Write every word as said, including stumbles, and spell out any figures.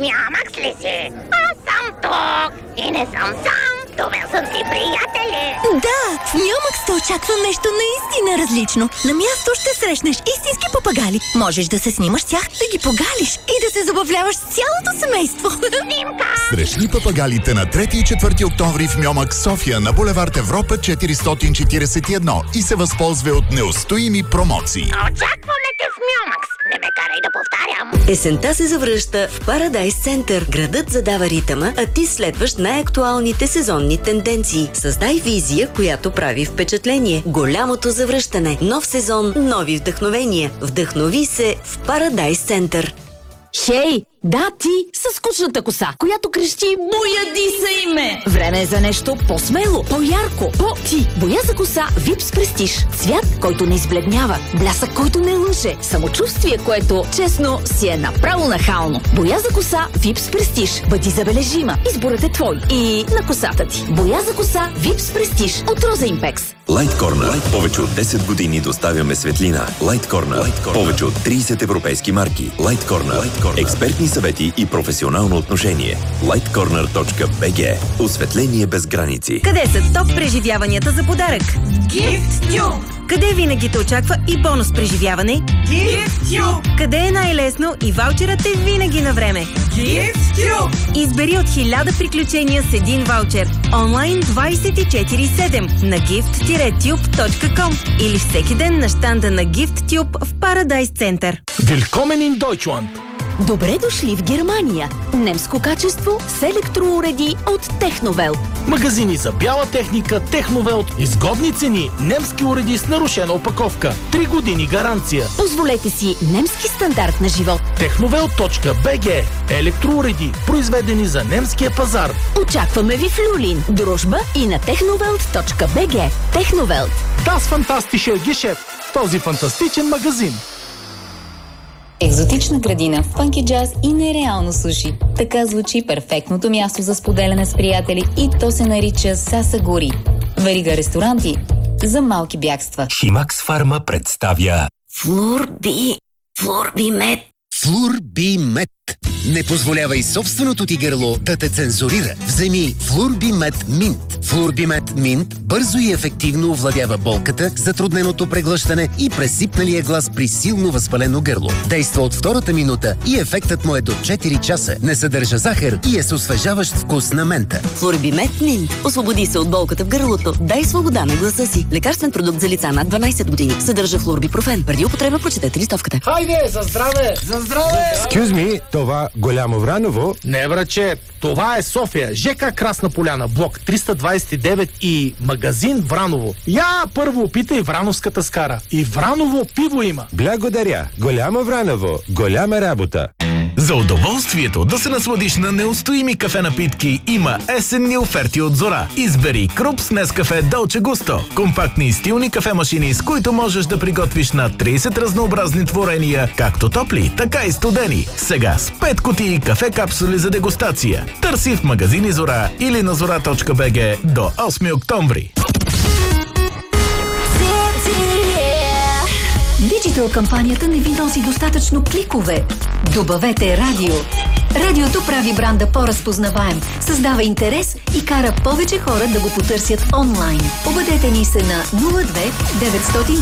Мямакс ли си? Аз съм тук и не съм сам. Довел съм си приятели. Да, в Мямакс те очаква нещо наистина различно. На място ще срещнеш истински папагали. Можеш да се снимаш с тях, да ги погалиш и да се забавляваш с цялото семейство. Снимка! Срещни папагалите на трети и четвърти октомври в Мямакс София на булевард Европа четиристотин четиридесет и едно и се възползва от неустоими промоции. Очакваме те в Мямакс. Не ме карай да повтарям. Есента се завръща в Парадайс Център. Градът задава ритъма, а ти следваш най-актуалните сезонни тенденции. Създай визия, която прави впечатление. Голямото завръщане. Нов сезон, нови вдъхновения. Вдъхнови се в Парадайс Център. Хей, да ти с скучната коса, която крещи "Бояди се име". Време е за нещо по-смело, по-ярко, по-ти. Боя за коса Випс Престиж. Цвят, който не избледнява, блясък, който не лъже, самочувствие, което, честно, си е направо нахално. Боя за коса Випс Престиж. Бъди забележима. Изборът е твой и на косата ти. Боя за коса Випс Престиж от Роза Импекс. Light Corner. Повече от десет години доставяме светлина. Light Corner. Light Corner. Повече от тридесет европейски марки. Light Corner. Light Corner. Експертни съвети и професионално отношение. лайт корнер точка би джи. Осветление без граници. Къде са топ преживяванията за подарък? Gift Tube! Къде винаги те очаква и бонус преживяване? Gift Tube! Къде е най-лесно и ваучерът е винаги на време? Gift Tube! Избери от хиляда приключения с един ваучер. Онлайн двайсет и четири седем на gift tube точка ком или всеки ден на щанда на Gift Tube в Парадайс Център. Willkommen in Deutschland! Добре дошли в Германия. Немско качество с електроуреди от Техновелт. Магазини за бяла техника Техновелт. Изгодни цени, немски уреди с нарушена опаковка. Три години гаранция. Позволете си немски стандарт на живот. техновелт точка би джи. Електроуреди, произведени за немския пазар. Очакваме ви в Люлин, Дружба и на техновелт точка би джи. Техновелт. Das fantastische Geschäft. Този фантастичен магазин. Екзотична градина, фънки джаз и нереално суши. Така звучи перфектното място за споделяне с приятели и то се нарича Сасагури. Верига ресторанти за малки бягства. Химакс Фарма представя Флорби. Флорби мед. Флорби мед. Не позволявай собственото ти гърло да те цензурира. Вземи Флорби мед Минт. Флорби мед Минт бързо и ефективно овладява болката, затрудненото преглъщане и пресипналия глас при силно възпалено гърло. Действа от втората минута и ефектът му е до четири часа. Не съдържа захар и е с освежаващ вкус на мента. Флорби мед Минт. Освободи се от болката в гърлото. Дай свобода на гласа си. Лекарствен продукт за лица над дванайсет години. Съдържа флорбипрофен. Преди употреба прочетете листовката. Хайде, за здраве! За здраве! Excuse me, това Голямо Враново? Не, браче, това е София. ЖК Красна поляна, блок триста двайсет и девет и магазин Враново. Я първо опитай Врановската скара. И Враново пиво има. Благодаря. Голямо Враново. Голяма работа. За удоволствието да се насладиш на неустоими кафе напитки има есенни оферти от Зора. Избери Крупс Нескафе Долче Густо. Компактни и стилни кафемашини, с които можеш да приготвиш на трийсет разнообразни творения, както топли, така и студени. Сега с пет кутии кафе капсули за дегустация. Търси в магазини Зора или на зора точка би джи до осми октомври. Диджитал кампанията не ви носи достатъчно кликове. Добавете радио. Радиото прави бранда по-разпознаваем, създава интерес и кара повече хора да го потърсят онлайн. Обадете ни се на нула две деветстотин